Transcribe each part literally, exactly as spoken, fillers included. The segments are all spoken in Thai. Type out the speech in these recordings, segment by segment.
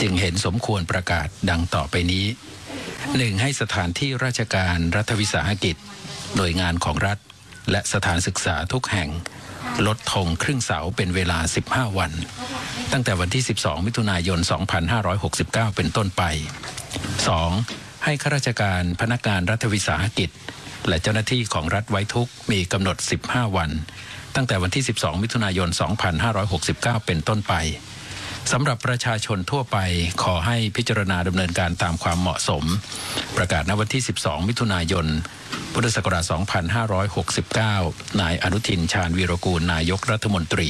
จึงเห็นสมควรประกาศดังต่อไปนี้หนึ่งให้สถานที่ราชการรัฐวิสาหกิจหน่วยงานของรัฐและสถานศึกษาทุกแห่งลดธงครึ่งเสาเป็นเวลาสิบห้าวันตั้งแต่วันที่สิบสองมิถุนายนสองพันห้าร้อยหกสิบเก้าเป็นต้นไปสองให้ข้าราชการพนักงานรัฐวิสาหกิจและเจ้าหน้าที่ของรัฐไว้ทุกมีกำหนดสิบห้าวันตั้งแต่วันที่สิบสองมิถุนายนสองพันห้าร้อยหกสิบเก้าเป็นต้นไปสำหรับประชาชนทั่วไปขอให้พิจารณาดำเนินการตามความเหมาะสมประกาศณวันที่สิบสองมิถุนายนพุทธศักราชสองพันห้าร้อยหกสิบเก้านายอนุทินชาญวีรกูลนายกรัฐมนตรี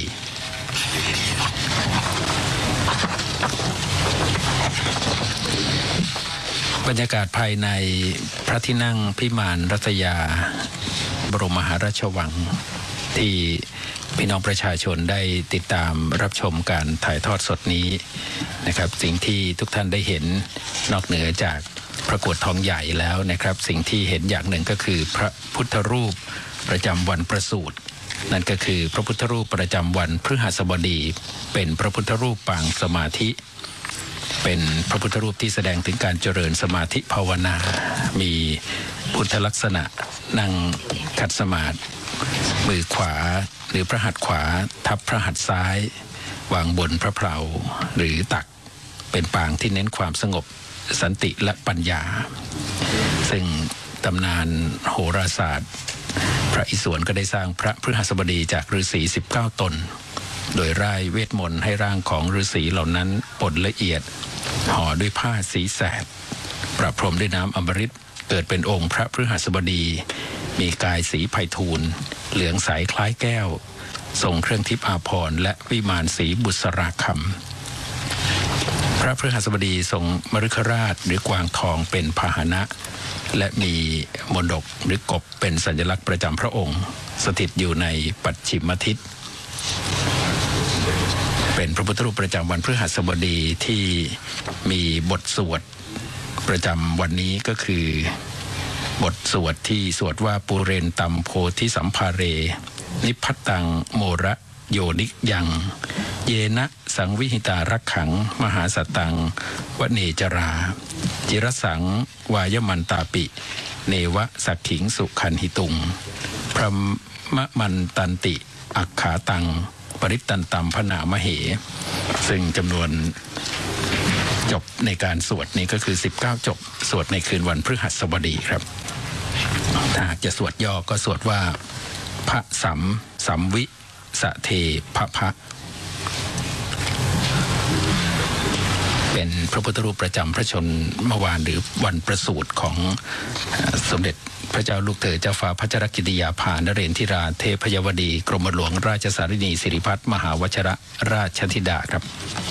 บรรยากาศภายในพระที่นั่งพิมานรัตยาบรมมหาราชวังที่พี่น้องประชาชนได้ติดตามรับชมการถ่ายทอดสดนี้นะครับสิ่งที่ทุกท่านได้เห็นนอกเหนือจากประกวดทองใหญ่แล้วนะครับสิ่งที่เห็นอย่างหนึ่งก็คือพระพุทธรูปประจำวันประสูตินั่นก็คือพระพุทธรูปประจำวันพฤหัสบดีเป็นพระพุทธรูปปางสมาธิเป็นพระพุทธรูปที่แสดงถึงการเจริญสมาธิภาวนามีพุทธลักษณะนั่งขัดสมาธิมือขวาหรือพระหัตถ์ขวาทับพระหัตถ์ซ้ายวางบนพระเพลาหรือตักเป็นปางที่เน้นความสงบสันติและปัญญาซึ่งตำนานโหราศาสตร์พระอิศวรก็ได้สร้างพระพฤหัสบดีจากฤาษีสิบเก้าตนโดยร่ายเวทมนต์ให้ร่างของฤาษีเหล่านั้นป่นละเอียดห่อด้วยผ้าสีแสดประพรมด้วยน้ำอมฤตเกิดเป็นองค์พระพฤหัสบดีมีกายสีไพฑูรย์เหลืองใสคล้ายแก้วทรงเครื่องทิพย์อาภรณ์และวิมานสีบุษราคำพระพฤหัสบดีทรงมฤคราชหรือกวางทองเป็นพาหนะและมีมณฑกหรือกบเป็นสัญลักษณ์ประจำพระองค์สถิตอยู่ในปัจฉิมทิศเป็นพระพุทธรูปประจำวันพฤหัสบดีที่มีบทสวดประจำวันนี้ก็คือบทสวดที่สวดว่าปุเรนตัมโพธิสัมภาเรนิพพตังโมระโยนิยังเยนะสังวิหิตารักขังมหาสตังวเนจราจิรสังวายมันตาปิเนวะสักขิงสุขันหิตุงพระมะมันตันติอักขาตังปริตตันตัมพนามเหซึ่งจำนวนจบในการสวดนี้ก็คือสิบเก้าจบสวดในคืนวันพฤหัสบดีครับถ้าหากจะสวดย่อก็สวดว่าพระสัมสัมวิสะเทพะพะเป็นพระพุทธรูปประจำพระชนมวานหรือวันประสูติของสมเด็จพระเจ้าลูกเธอเจ้าฟ้าพัชรกิติยาภานเรนทิราเทพยวดีกรมหลวงราชสารินีสิริพัฒน์มหาวชิรราชธิดาครับ